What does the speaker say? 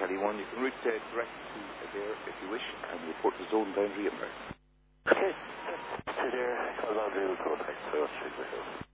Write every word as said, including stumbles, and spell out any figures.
Kelly one. You can route uh, direct to Adair if you wish and report the zone boundary at Merck. Okay, to there, call boundary, we'll contact Soil Street.